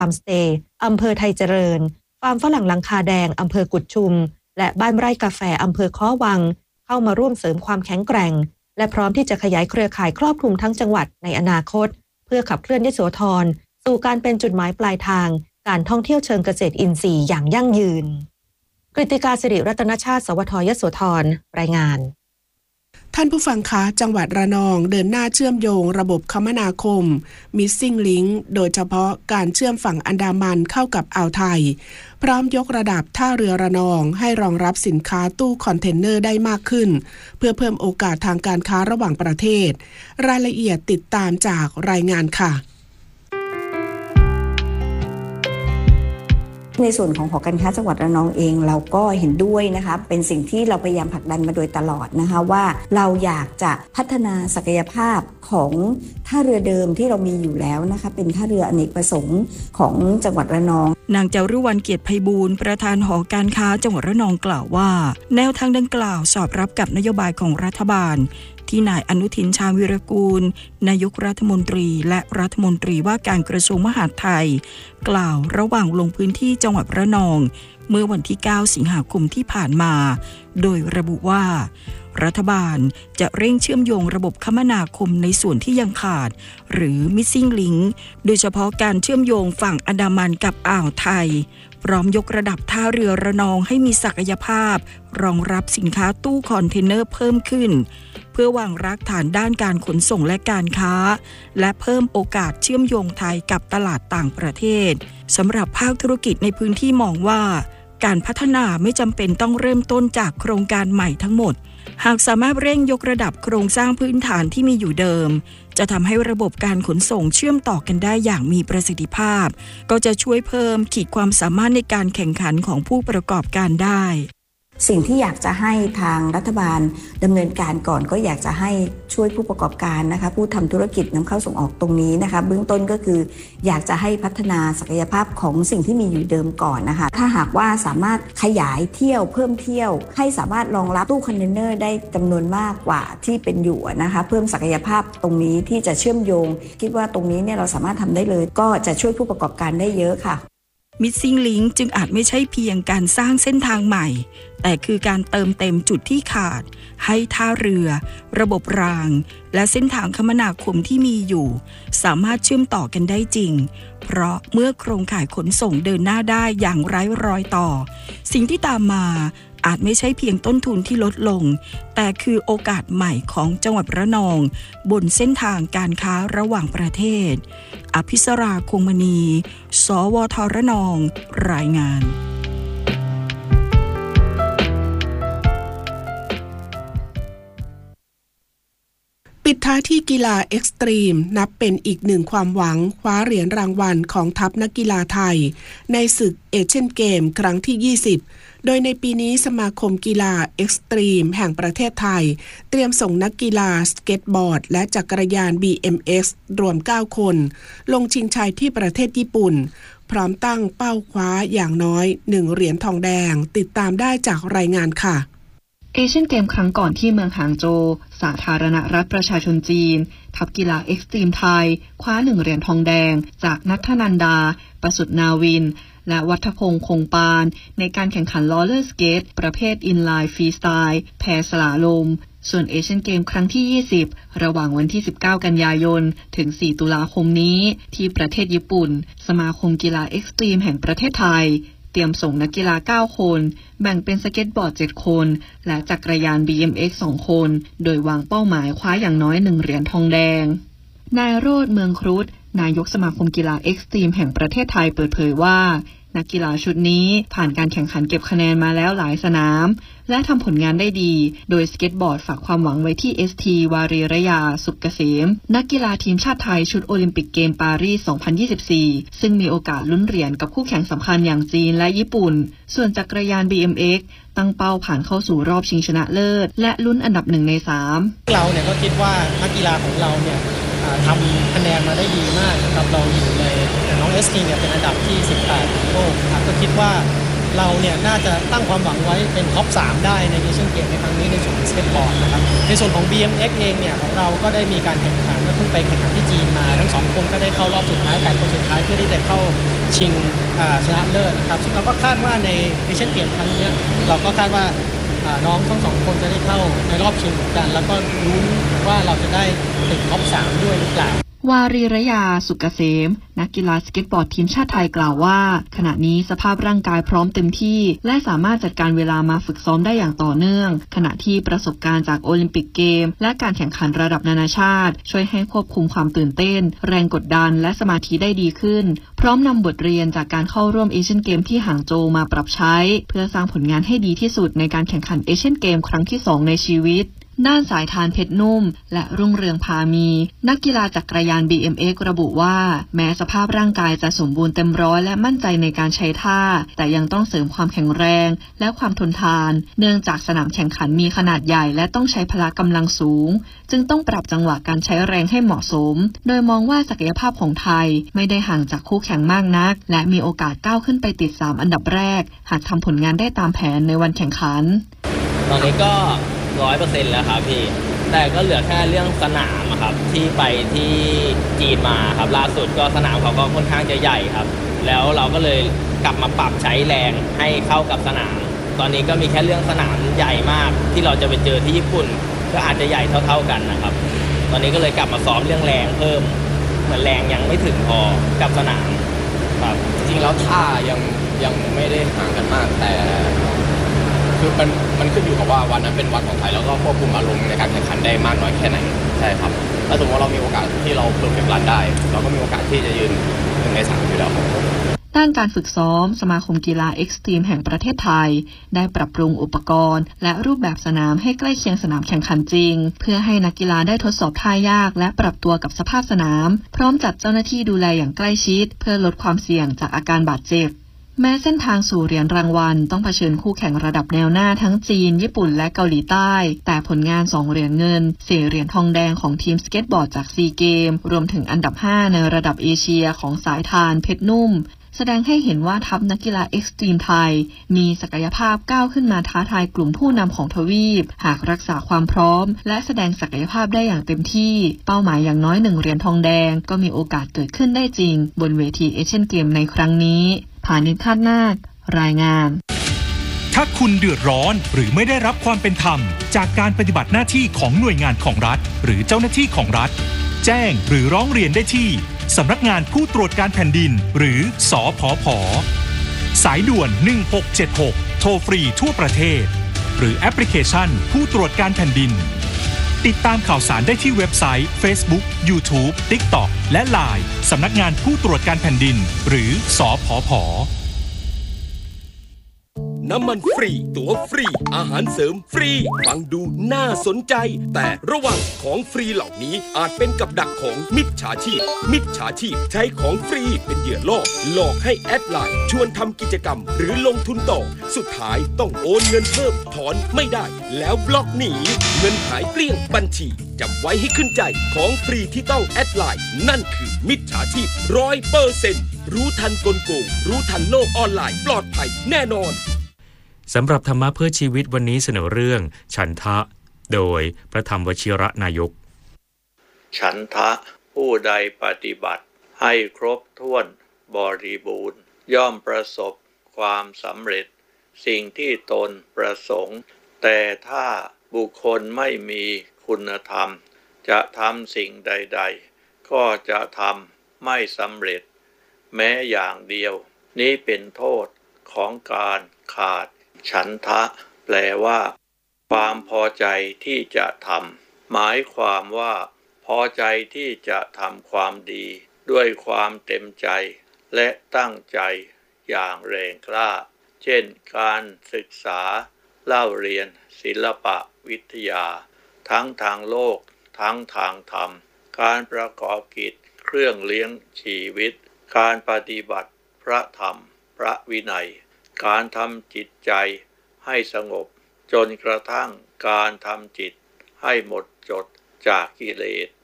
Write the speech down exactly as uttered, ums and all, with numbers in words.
ฟาร์มสเตย์อำเภอไทยเจริญฟาร์มฝรั่งหลังคาแดงอำเภอกุดชุมและบ้านไร่กาแฟอำเภอค้อวังเข้ามาร่วมเสริมความแข็งแกร่งและพร้อมที่จะขยายเครือข่ายครอบคลุมทั้งจังหวัดในอนาคตเพื่อขับเคลื่อนยโสธรสู่การเป็นจุดหมายปลายทางการท่องเที่ยวเชิงเกษตรอินทรีย์อย่างยั่งยืนกฤติกาสิริรัตนชาติสวทยโสธรรายงานท่านผู้ฟังคะจังหวัดระนองเดินหน้าเชื่อมโยงระบบคมนาคม Missing Link โดยเฉพาะการเชื่อมฝั่งอันดามันเข้ากับอ่าวไทยพร้อมยกระดับท่าเรือระนองให้รองรับสินค้าตู้คอนเทนเนอร์ได้มากขึ้นเพื่อเพิ่มโอกาสทางการค้าระหว่างประเทศรายละเอียดติดตามจากรายงานค่ะในส่วนของหอการค้าจังหวัดระนองเองเราก็เห็นด้วยนะคะเป็นสิ่งที่เราพยายามผลักดันมาโดยตลอดนะคะว่าเราอยากจะพัฒนาศักยภาพของท่าเรือเดิมที่เรามีอยู่แล้วนะคะเป็นท่าเรืออเนกประสงค์ของจังหวัดระนองนางจารุวรรณเกียรติไพบูลย์ประธานหอการค้าจังหวัดระนองกล่าวว่าแนวทางดังกล่าวสอดรับกับนโยบายของรัฐบาลที่นายอนุทินชาญวิรากูลนายกรัฐมนตรีและรัฐมนตรีว่าการกระทรวงมหาดไทยกล่าวระหว่างลงพื้นที่จังหวัดระนองเมื่อวันที่เก้าสิงหาคมที่ผ่านมาโดยระบุว่ารัฐบาลจะเร่งเชื่อมโยงระบบคมนาคมในส่วนที่ยังขาดหรือ Missing Link โดยเฉพาะการเชื่อมโยงฝั่งอันดามันกับอ่าวไทยพร้อมยกระดับท่าเรือระนองให้มีศักยภาพรองรับสินค้าตู้คอนเทนเนอร์เพิ่มขึ้นเพื่อวางรากฐานด้านการขนส่งและการค้าและเพิ่มโอกาสเชื่อมโยงไทยกับตลาดต่างประเทศสำหรับภาคธุรกิจในพื้นที่มองว่าการพัฒนาไม่จำเป็นต้องเริ่มต้นจากโครงการใหม่ทั้งหมดหากสามารถเร่งยกระดับโครงสร้างพื้นฐานที่มีอยู่เดิมจะทำให้ระบบการขนส่งเชื่อมต่อกันได้อย่างมีประสิทธิภาพก็จะช่วยเพิ่มขีดความสามารถในการแข่งขันของผู้ประกอบการได้สิ่งที่อยากจะให้ทางรัฐบาลดำเนินการก่อนก็อยากจะให้ช่วยผู้ประกอบการนะคะผู้ทำธุรกิจนำเข้าส่งออกตรงนี้นะคะเบื้องต้นก็คืออยากจะให้พัฒนาศักยภาพของสิ่งที่มีอยู่เดิมก่อนนะคะถ้าหากว่าสามารถขยายเที่ยวเพิ่มเที่ยวให้สามารถรองรับตู้คอนเทนเนอร์ได้จำนวนมากกว่าที่เป็นอยู่นะคะเพิ่มศักยภาพตรงนี้ที่จะเชื่อมโยงคิดว่าตรงนี้เนี่ยเราสามารถทำได้เลยก็จะช่วยผู้ประกอบการได้เยอะค่ะ Missing Link จึงอาจไม่ใช่เพียงการสร้างเส้นทางใหม่แต่คือการเติมเต็มจุดที่ขาดให้ท่าเรือระบบรางและเส้นทางคมนาคมที่มีอยู่สามารถเชื่อมต่อกันได้จริงเพราะเมื่อโครงข่ายขนส่งเดินหน้าได้อย่างไร้รอยต่อสิ่งที่ตามมาอาจไม่ใช่เพียงต้นทุนที่ลดลงแต่คือโอกาสใหม่ของจังหวัดระนองบนเส้นทางการค้าระหว่างประเทศอภิสราคงมณีสวทระนองรายงานปิดท้ายที่กีฬาเอ็กซ์ตรีมนับเป็นอีกหนึ่งความหวังคว้าเหรียญรางวัลของทัพนักกีฬาไทยในศึกเอเชียนเกมครั้งที่ยี่สิบโดยในปีนี้สมาคมกีฬาเอ็กซ์ตรีมแห่งประเทศไทยเตรียมส่งนักกีฬาสเก็ตบอร์ดและจักรยาน บี เอ็ม เอ็กซ์ รวมเก้าคนลงชิงชัยที่ประเทศญี่ปุ่นพร้อมตั้งเป้าคว้าอย่างน้อยหนึ่งเหรียญทองแดงติดตามได้จากรายงานค่ะเอเชียนเกมครั้งก่อนที่เมืองหางโจวสาธารณรัฐประชาชนจีนทัพกีฬาเอ็กซ์ตรีมไทยคว้าหนึ่งเหรียญทองแดงจากณัฐนันดาประสุทธิ์นาวินและวัฒพงษ์คงปานในการแข่งขันลอเลอร์สเกตประเภทอินไลน์ฟรีสไตล์แพสลาลมส่วนเอเชียนเกมครั้งที่ยี่สิบระหว่างวันที่สิบเก้ากันยายนถึงสี่ตุลาคมนี้ที่ประเทศญี่ปุ่นสมาคมกีฬาเอ็กซ์ตรีมแห่งประเทศไทยเตรียมส่งนักกีฬาเก้าคนแบ่งเป็นสเก็ตบอร์ดเจ็ดคนและจักรยาน บี เอ็ม เอ็กซ์ สองคนโดยวางเป้าหมายคว้าอย่างน้อยหนึ่งเหรียญทองแดงนายโรจน์เมืองครุฑนายกสมาคมกีฬาเอ็กซ์ตรีมแห่งประเทศไทยเปิดเผยว่านักกีฬาชุดนี้ผ่านการแข่งขันเก็บคะแนนมาแล้วหลายสนามและทำผลงานได้ดีโดยสเก็ตบอร์ดฝากความหวังไว้ที่ เอส ที วารีระยาสุขเกษมนักกีฬาทีมชาติไทยชุดโอลิมปิกเกมปารีส สองพันยี่สิบสี่ ซึ่งมีโอกาสลุ้นเหรียญกับคู่แข่งสำคัญอย่างจีนและญี่ปุ่นส่วนจักรยาน บี เอ็ม เอ็กซ์ ตั้งเป้าผ่านเข้าสู่รอบชิงชนะเลิศและลุ้นอันดับหนึ่งในสามเราเนี่ยก็คิดว่านักกีฬาของเราเนี่ยทำคะแนนมาได้ดีมากนะครับเราอยู่ในน้อง เอส ที เนี่ยเป็นอันดับที่สิบแปดของโลกครับก็คิดว่าเราเนี่ยน่าจะตั้งความหวังไว้เป็นท็อปสามได้ในเอเชียนเกมในครั้งนี้ในส่วนของสเก็ตบอร์ดนะครับในส่วนของ บี เอ็ม เอ็กซ์ เองเนี่ยของเราก็ได้มีการแข่งขันเพิ่งไปแข่งขันที่จีนมาทั้งสองคนก็ได้เข้ารอบสุดท้ายแปดคนสุดท้ายเพื่อที่จะเข้าชิงชนะเลิศนะครับซึ่งเราก็คาดว่าในเอเชียนเกมครั้งนี้เราก็คาดว่าน้องทั้งสองคนจะได้เข้าในรอบชิงเหมือนกันแล้วก็ลุ้นว่าเราจะได้ติดท็อปสามด้วยหรือเปล่าวารีระยาสุกเกษมนักกีฬาสเก็ตบอร์ดทีมชาติไทยกล่าวว่าขณะนี้สภาพร่างกายพร้อมเต็มที่และสามารถจัดการเวลามาฝึกซ้อมได้อย่างต่อเนื่องขณะที่ประสบการณ์จากโอลิมปิกเกมและการแข่งขันระดับนานาชาติช่วยให้ควบคุมความตื่นเต้นแรงกดดันและสมาธิได้ดีขึ้นพร้อมนำบทเรียนจากการเข้าร่วมเอเชียนเกมที่หางโจวมาปรับใช้เพื่อสร้างผลงานให้ดีที่สุดในการแข่งขันเอเชียนเกมครั้งที่สองในชีวิตด้านสายทานเพชรนุ่มและรุ่งเรืองพามีนักกีฬาจักรยาน บี เอ็ม เอ็กซ์ ระบุว่าแม้สภาพร่างกายจะสมบูรณ์เต็มร้อยและมั่นใจในการใช้ท่าแต่ยังต้องเสริมความแข็งแรงและความทนทานเนื่องจากสนามแข่งขันมีขนาดใหญ่และต้องใช้พละกำลังสูงจึงต้องปรับจังหวะการใช้แรงให้เหมาะสมโดยมองว่าศักยภาพของไทยไม่ได้ห่างจากคู่แข่งมากนักและมีโอกาสก้าวขึ้นไปติดสามอันดับแรกหากทำผลงานได้ตามแผนในวันแข่งขันตอนนี้ก็ร้อยเปอร์เซ็นต์แล้วครับพี่แต่ก็เหลือแค่เรื่องสนามครับที่ไปที่จีนมาครับล่าสุดก็สนามเขาก็ค่อนข้างจะใหญ่ครับแล้วเราก็เลยกลับมาปรับใช้แรงให้เข้ากับสนามตอนนี้ก็มีแค่เรื่องสนามใหญ่มากที่เราจะไปเจอที่ญี่ปุ่นก็อาจจะใหญ่เท่าๆกันนะครับตอนนี้ก็เลยกลับมาซ้อมเรื่องแรงเพิ่มเหมือนแรงยังไม่ถึงพอกับสนามครับจริงๆแล้วท่ายังยังไม่ได้ห่างกันมากแต่คือมันมันขึ้นอยู่กับว่าวันนั้นเป็นวันของไทยแล้วก็ควบคุมอารมณ์ในการแข่งขันได้มากน้อยแค่ไหนใช่ครับถ้าสมมติว่าเรามีโอกาสที่เราเพิ่มเก็บรันได้เราก็มีโอกาสที่จะยืนหนึ่งในสามอยู่แล้วด้านการฝึกซ้อมสมาคมกีฬาเอ็กซ์ตรีมแห่งประเทศไทยได้ปรับปรุงอุปกรณ์และรูปแบบสนามให้ใกล้เคียงสนามแข่งขันจริงเพื่อให้นักกีฬาได้ทดสอบท่ายากและปรับตัวกับสภาพสนามพร้อมจัดเจ้าหน้าที่ดูแลอย่างใกล้ชิดเพื่อลดความเสี่ยงจากอาการบาดเจ็บแม้เส้นทางสู่เหรียญรางวัลต้องเผชิญคู่แข่งระดับแนวหน้าทั้งจีนญี่ปุ่นและเกาหลีใต้แต่ผลงานสองเหรียญเงินสี่เหรียญทองแดงของทีมสเก็ตบอร์ดจากซีเกมรวมถึงอันดับห้าในระดับเอเชียของสายทานเพชรนุ่มแสดงให้เห็นว่าทัพนักกีฬาเอ็กซ์ตรีมไทยมีศักยภาพก้าวขึ้นมาท้าทายกลุ่มผู้นำของทวีปหากรักษาความพร้อมและแสดงศักยภาพได้อย่างเต็มที่เป้าหมายอย่างน้อยหนึ่งเหรียญทองแดงก็มีโอกาสเกิดขึ้นได้จริงบนเวทีเอเชียนเกมในครั้งนี้ผานิช คาดนาครายงานถ้าคุณเดือดร้อนหรือไม่ได้รับความเป็นธรรมจากการปฏิบัติหน้าที่ของหน่วยงานของรัฐหรือเจ้าหน้าที่ของรัฐแจ้งหรือร้องเรียนได้ที่สำนักงานผู้ตรวจการแผ่นดินหรือสผผ.สายด่วนหนึ่งหกเจ็ดหกโทรฟรีทั่วประเทศหรือแอปพลิเคชันผู้ตรวจการแผ่นดินติดตามข่าวสารได้ที่เว็บไซต์ Facebook YouTube TikTok และ ไลน์ สำนักงานผู้ตรวจการแผ่นดินหรือสผผ. น้ำมันฟรีตั๋วฟรีอาหารเสริมฟรีฟังดูน่าสนใจแต่ระวังของฟรีเหล่านี้อาจเป็นกับดักของมิจฉาชีพมิจฉาชีพใช้ของฟรีเป็นเหยื่อล่อหลอกให้แอดไลน์ชวนทำกิจกรรมหรือลงทุนต่อสุดท้ายต้องโอนเงินเพิ่มถอนไม่ได้แล้วบล็อกหนีเงินหายเกลี้ยงบัญชีจำไว้ให้ขึ้นใจของฟรีที่ต้องแอดไลน์นั่นคือมิจฉาชีพ ร้อยเปอร์เซ็นต์ รู้ทันกลโกงรู้ทันโลกออนไลน์ปลอดภัยแน่นอนสำหรับธรรมะเพื่อชีวิตวันนี้เสนอเรื่องฉันทะโดยพระธรรมวชิระนายกฉันทะผู้ใดปฏิบัติให้ครบถ้วนบริบูรณ์ย่อมประสบความสำเร็จสิ่งที่ตนประสงค์แต่ถ้าบุคคลไม่มีคุณธรรมจะทำสิ่งใดๆก็จะทำไม่สำเร็จแม้อย่างเดียวนี้เป็นโทษของการขาดฉันทะแปลว่าความพอใจที่จะทำหมายความว่าพอใจที่จะทำความดีด้วยความเต็มใจและตั้งใจอย่างแรงกล้าเช่นการศึกษาเล่าเรียนศิลปะวิทยาทั้งทางโลกทั้งทางธรรมการประกอบกิจเครื่องเลี้ยงชีวิตการปฏิบัติพระธรรมพระวินัยการทำจิตใจให้สงบจนกระทั่งการทำจิตให้หมดจดจากกิเลส